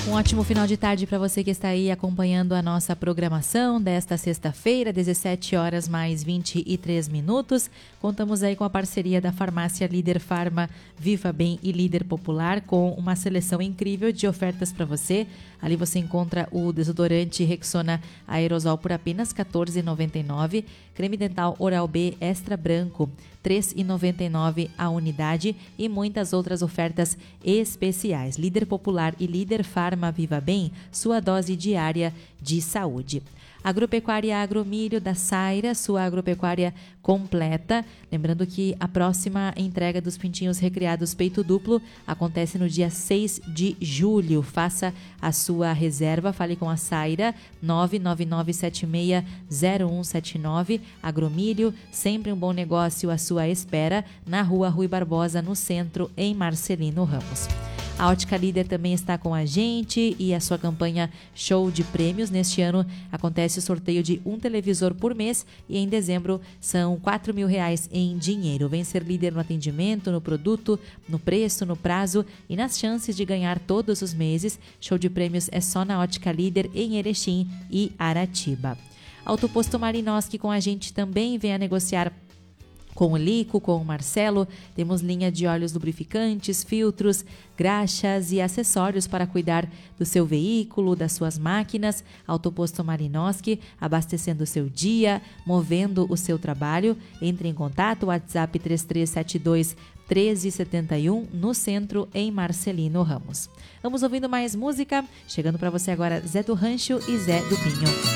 Um ótimo final de tarde para você que está aí acompanhando a nossa programação desta sexta-feira, 17 horas mais 23 minutos. Contamos aí com a parceria da farmácia Líder Farma, Viva Bem e Líder Popular, com uma seleção incrível de ofertas para você. Ali você encontra o desodorante Rexona Aerosol por apenas R$ 14,99, creme dental Oral-B Extra Branco R$ 3,99 a unidade e muitas outras ofertas especiais. Líder Popular e Líder Farma Viva Bem, sua dose diária de saúde. Agropecuária Agromilho da Saira, sua agropecuária completa. Lembrando que a próxima entrega dos pintinhos recriados peito duplo acontece no dia 6 de julho. Faça a sua reserva, fale com a Saira, 999760179. Agromilho, sempre um bom negócio à sua espera, na rua Rui Barbosa, no centro, em Marcelino Ramos. A Ótica Líder também está com a gente e a sua campanha Show de Prêmios. Neste ano acontece o sorteio de um televisor por mês e em dezembro são R$ 4.000 em dinheiro. Vem ser líder no atendimento, no produto, no preço, no prazo e nas chances de ganhar todos os meses. Show de Prêmios é só na Ótica Líder em Erechim e Aratiba. Autoposto Marinoski com a gente também, vem a negociar com o Lico, com o Marcelo. Temos linha de óleos lubrificantes, filtros, graxas e acessórios para cuidar do seu veículo, das suas máquinas. Autoposto Marinoski, abastecendo o seu dia, movendo o seu trabalho. Entre em contato, WhatsApp 3372 1371, no centro, em Marcelino Ramos. Vamos ouvindo mais música. Chegando para você agora, Zé do Rancho e Zé do Pinho.